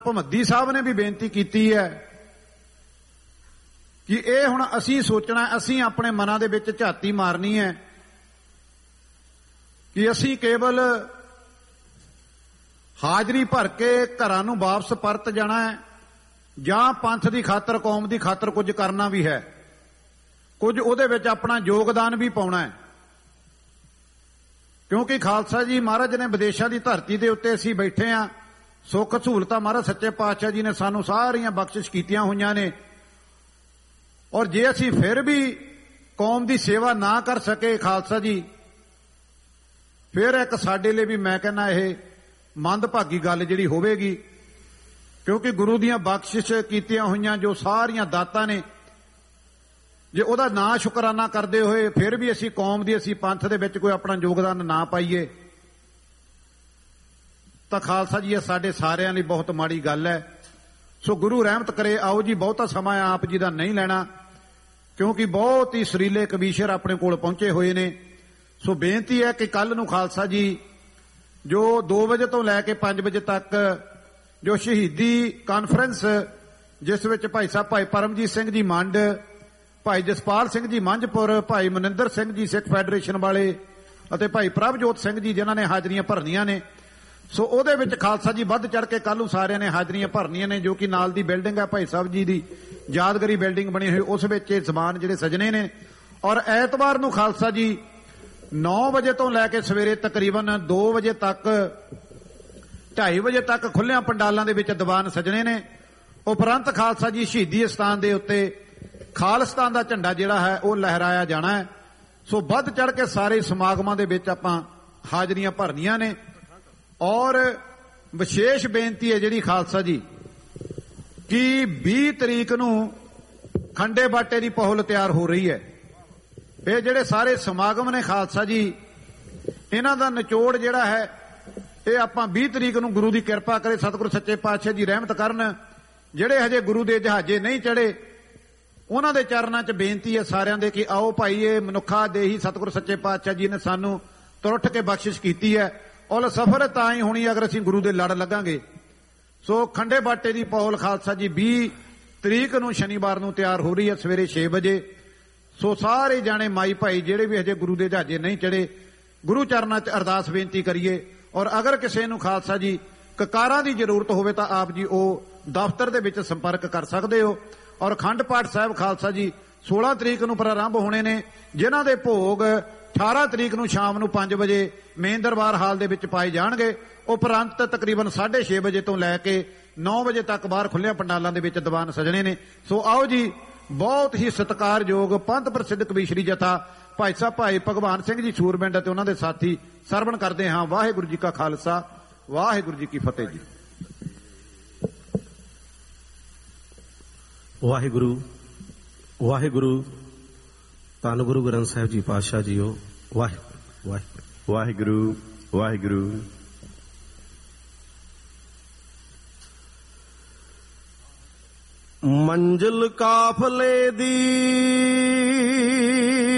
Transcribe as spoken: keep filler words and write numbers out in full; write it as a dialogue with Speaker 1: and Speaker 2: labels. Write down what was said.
Speaker 1: ਭਮੱਦੀ ਸਾਹਿਬ ਨੇ ਵੀ ਬੇਨਤੀ ਕੀਤੀ ਹੈ ਕਿ ਇਹ ਹੁਣ ਅਸੀਂ ਸੋਚਣਾ, ਅਸੀਂ ਆਪਣੇ ਮਨਾਂ ਦੇ ਵਿੱਚ ਝਾਤੀ ਮਾਰਨੀ ਹੈ ਕਿ ਅਸੀਂ ਕੇਵਲ ਹਾਜ਼ਰੀ ਭਰ ਕੇ ਘਰਾਂ ਨੂੰ ਵਾਪਸ ਪਰਤ ਜਾਣਾ ਹੈ ਜਾਂ ਪੰਥ ਦੀ ਖਾਤਰ, ਕੌਮ ਦੀ ਖਾਤਰ ਕੁਝ ਕਰਨਾ ਵੀ ਹੈ, ਕੁਝ ਉਹਦੇ ਵਿੱਚ ਆਪਣਾ ਯੋਗਦਾਨ ਵੀ ਪਾਉਣਾ ਹੈ। ਕਿਉਂਕਿ ਖਾਲਸਾ ਜੀ ਮਹਾਰਾਜ ਨੇ ਵਿਦੇਸ਼ਾਂ ਦੀ ਧਰਤੀ ਦੇ ਉੱਤੇ ਅਸੀਂ ਬੈਠੇ ਹਾਂ, ਸੁੱਖ ਸਹੂਲਤਾਂ ਮਹਾਰਾਜ ਸੱਚੇ ਪਾਤਸ਼ਾਹ ਜੀ ਨੇ ਸਾਨੂੰ ਸਾਰੀਆਂ ਬਖਸ਼ਿਸ਼ ਕੀਤੀਆਂ ਹੋਈਆਂ ਨੇ, ਔਰ ਜੇ ਅਸੀਂ ਫਿਰ ਵੀ ਕੌਮ ਦੀ ਸੇਵਾ ਨਾ ਕਰ ਸਕੇ ਖਾਲਸਾ ਜੀ, ਫਿਰ ਇੱਕ ਸਾਡੇ ਲਈ ਵੀ ਮੈਂ ਕਹਿੰਦਾ ਇਹ ਮੰਦਭਾਗੀ ਗੱਲ ਜਿਹੜੀ ਹੋਵੇਗੀ। ਕਿਉਂਕਿ ਗੁਰੂ ਦੀਆਂ ਬਖਸ਼ਿਸ਼ ਕੀਤੀਆਂ ਹੋਈਆਂ ਜੋ ਸਾਰੀਆਂ ਦਾਤਾਂ ਨੇ, ਜੇ ਉਹਦਾ ਨਾ ਸ਼ੁਕਰਾਨਾ ਕਰਦੇ ਹੋਏ ਫਿਰ ਵੀ ਅਸੀਂ ਕੌਮ ਦੀ, ਅਸੀਂ ਪੰਥ ਦੇ ਵਿੱਚ ਕੋਈ ਆਪਣਾ ਯੋਗਦਾਨ ਨਾ ਪਾਈਏ ਤਾਂ ਖਾਲਸਾ ਜੀ ਇਹ ਸਾਡੇ ਸਾਰਿਆਂ ਲਈ ਬਹੁਤ ਮਾੜੀ ਗੱਲ ਹੈ। ਸੋ ਗੁਰੂ ਰਹਿਮਤ ਕਰੇ। ਆਓ ਜੀ, ਬਹੁਤਾ ਸਮਾਂ ਆਪ ਜੀ ਦਾ ਨਹੀਂ ਲੈਣਾ ਕਿਉਂਕਿ ਬਹੁਤ ਹੀ ਸੁਰੀਲੇ ਕਵੀਸ਼ਰ ਆਪਣੇ ਕੋਲ ਪਹੁੰਚੇ ਹੋਏ ਨੇ। ਸੋ ਬੇਨਤੀ ਹੈ ਕਿ ਕੱਲ ਨੂੰ ਖਾਲਸਾ ਜੀ ਜੋ ਦੋ ਵਜੇ ਤੋਂ ਲੈ ਕੇ ਪੰਜ ਵਜੇ ਤੱਕ ਜੋ ਸ਼ਹੀਦੀ ਕਾਨਫਰੰਸ, ਜਿਸ ਵਿੱਚ ਭਾਈ ਸਾਹਿਬ ਭਾਈ ਪਰਮਜੀਤ ਸਿੰਘ ਜੀ ਮੰਡ, ਭਾਈ ਜਸਪਾਲ ਸਿੰਘ ਜੀ ਮੰਝਪੁਰ, ਭਾਈ ਮਨਿੰਦਰ ਸਿੰਘ ਜੀ ਸਿੱਖ ਫੈਡਰੇਸ਼ਨ ਵਾਲੇ ਅਤੇ ਭਾਈ ਪ੍ਰਭਜੋਤ ਸਿੰਘ ਜੀ ਜਿਨ੍ਹਾਂ ਨੇ ਹਾਜ਼ਰੀਆਂ ਭਰਨੀਆਂ ਨੇ, ਸੋ ਉਹਦੇ ਵਿੱਚ ਖਾਲਸਾ ਜੀ ਵੱਧ ਚੜ ਕੇ ਕੱਲ ਨੂੰ ਸਾਰਿਆਂ ਨੇ ਹਾਜ਼ਰੀਆਂ ਭਰਨੀਆਂ ਨੇ। ਜੋ ਕਿ ਨਾਲ ਦੀ ਬਿਲਡਿੰਗ ਹੈ ਭਾਈ ਸਾਹਿਬ ਜੀ ਦੀ ਯਾਦਗਾਰੀ ਬਿਲਡਿੰਗ ਬਣੀ ਹੋਈ, ਉਸ ਵਿੱਚ ਇਹ ਸਮਾਨ ਜਿਹੜੇ ਸਜਣੇ ਨੇ। ਔਰ ਐਤਵਾਰ ਨੂੰ ਖਾਲਸਾ ਜੀ ਨੌ ਵਜੇ ਤੋਂ ਲੈ ਕੇ ਸਵੇਰੇ ਤਕਰੀਬਨ ਦੋ ਵਜੇ ਤੱਕ, ਢਾਈ ਵਜੇ ਤੱਕ ਖੁੱਲਿਆਂ ਪੰਡਾਲਾਂ ਦੇ ਵਿੱਚ ਦੀਵਾਨ ਸਜਣੇ ਨੇ। ਉਪਰੰਤ ਖਾਲਸਾ ਜੀ ਸ਼ਹੀਦੀ ਸਥਾਨ ਦੇ ਉੱਤੇ ਖਾਲਿਸਤਾਨ ਦਾ ਝੰਡਾ ਜਿਹੜਾ ਹੈ ਉਹ ਲਹਿਰਾਇਆ ਜਾਣਾ ਹੈ। ਸੋ ਵੱਧ ਚੜ ਕੇ ਸਾਰੇ ਸਮਾਗਮਾਂ ਦੇ ਵਿੱਚ ਆਪਾਂ ਹਾਜ਼ਰੀਆਂ ਭਰਨੀਆਂ ਨੇ। ਔਰ ਵਿਸ਼ੇਸ਼ ਬੇਨਤੀ ਹੈ ਜਿਹੜੀ ਖਾਲਸਾ ਜੀ ਕਿ ਵੀਹ ਤਰੀਕ ਨੂੰ ਖੰਡੇ ਬਾਟੇ ਦੀ ਪਹੁਲ ਤਿਆਰ ਹੋ ਰਹੀ ਹੈ। ਇਹ ਜਿਹੜੇ ਸਾਰੇ ਸਮਾਗਮ ਨੇ ਖਾਲਸਾ ਜੀ, ਇਹਨਾਂ ਦਾ ਨਿਚੋੜ ਜਿਹੜਾ ਹੈ ਇਹ ਆਪਾਂ ਵੀਹ ਤਰੀਕ ਨੂੰ ਗੁਰੂ ਦੀ ਕਿਰਪਾ ਕਰੇ, ਸਤਿਗੁਰੂ ਸੱਚੇ ਪਾਤਸ਼ਾਹ ਜੀ ਰਹਿਮਤ ਕਰਨ। ਜਿਹੜੇ ਹਜੇ ਗੁਰੂ ਦੇ ਜਹਾਜ਼ੇ ਨਹੀਂ ਚੜੇ ਉਹਨਾਂ ਦੇ ਚਰਨਾਂ 'ਚ ਬੇਨਤੀ ਹੈ ਸਾਰਿਆਂ ਦੇ ਕਿ ਆਓ ਭਾਈ, ਇਹ ਮਨੁੱਖਾ ਦੇਹੀ ਸਤਿਗੁਰੂ ਸੱਚੇ ਪਾਤਸ਼ਾਹ ਜੀ ਨੇ ਸਾਨੂੰ ਤੁਰਟ ਕੇ ਬਖਸ਼ਿਸ਼ ਕੀਤੀ ਹੈ, ਔਰ ਸਫਰ ਤਾਂ ਹੀ ਹੋਣੀ ਅਗਰ ਅਸੀਂ ਗੁਰੂ ਦੇ ਲੜ ਲੱਗਾਂਗੇ। ਸੋ ਖੰਡੇ ਬਾਟੇ ਦੀ ਪਹੁਲ ਖਾਲਸਾ ਜੀ ਵੀਹ ਤਰੀਕ ਨੂੰ ਸ਼ਨੀਵਾਰ ਨੂੰ ਤਿਆਰ ਹੋ ਰਹੀ ਹੈ ਸਵੇਰੇ ਛੇ ਵਜੇ। ਸੋ ਸਾਰੇ ਜਾਣੇ ਮਾਈ ਭਾਈ ਜਿਹੜੇ ਵੀ ਹਜੇ ਗੁਰੂ ਦੇ ਜਹਾਜ਼ੇ ਨਹੀਂ ਚੜੇ, ਗੁਰੂ ਚਰਨਾਂ 'ਚ ਅਰਦਾਸ ਬੇਨਤੀ ਕਰੀਏ। ਔਰ ਅਗਰ ਕਿਸੇ ਨੂੰ ਖਾਲਸਾ ਜੀ ਕਕਾਰਾਂ ਦੀ ਜ਼ਰੂਰਤ ਹੋਵੇ ਤਾਂ ਆਪ ਜੀ ਉਹ ਦਫ਼ਤਰ ਦੇ ਵਿੱਚ ਸੰਪਰਕ ਕਰ ਸਕਦੇ ਹੋ। ਔਰ ਅਖੰਡ ਪਾਠ ਸਾਹਿਬ ਖਾਲਸਾ ਜੀ ਸੋਲਾਂ ਤਰੀਕ ਨੂੰ ਪ੍ਰਾਰੰਭ ਹੋਣੇ ਨੇ, ਜਿਨ੍ਹਾਂ ਦੇ ਭੋਗ ਅਠਾਰਾਂ ਤਰੀਕ ਨੂੰ ਸ਼ਾਮ ਨੂੰ ਪੰਜ ਵਜੇ ਮੇਨ ਦਰਬਾਰ ਹਾਲ ਦੇ ਵਿੱਚ ਪਾਏ ਜਾਣਗੇ। ਉਪਰੰਤ ਤਕਰੀਬਨ ਸਾਢੇ ਛੇ ਵਜੇ ਤੋਂ ਲੈ ਕੇ ਨੌ ਵਜੇ ਤੱਕ ਬਾਹਰ ਖੁੱਲਿਆਂ ਪੰਡਾਲਾਂ ਦੇ ਵਿੱਚ ਦੀਵਾਨ ਸਜਣੇ ਨੇ। ਸੋ ਆਓ ਜੀ, ਬਹੁਤ ਹੀ ਸਤਿਕਾਰਯੋਗ ਪੰਥ ਪ੍ਰਸਿੱਧ ਕਵੀਸ਼ਰੀ ਜਥਾ ਭਾਈ ਸਾਹਿਬ ਭਾਈ ਭਗਵਾਨ ਸਿੰਘ ਜੀ ਸੂਰਬਿੰਡ ਅਤੇ ਉਹਨਾਂ ਦੇ ਸਾਥੀ ਸਰਵਣ ਕਰਦੇ ਹਾਂ। ਵਾਹਿਗੁਰੂ ਜੀ ਕਾ ਖਾਲਸਾ, ਵਾਹਿਗੁਰੂ ਜੀ ਕੀ ਫਤਿਹ ਜੀ।
Speaker 2: ਵਾਹਿਗੁਰੂ ਵਾਹਿਗੁਰੂ ਧੰਨ ਗੁਰੂ ਗ੍ਰੰਥ ਸਾਹਿਬ ਜੀ ਪਾਤਸ਼ਾਹ ਜੀਓ। ਵਾਹਿਗੁਰੂ ਵਾਹਿਗੁਰੂ
Speaker 3: ਵਾਹਿਗੁਰੂ ਵਾਹਿਗੁਰੂ।
Speaker 2: ਮੰਜ਼ਿਲ ਕਾਫਲੇ ਦੀ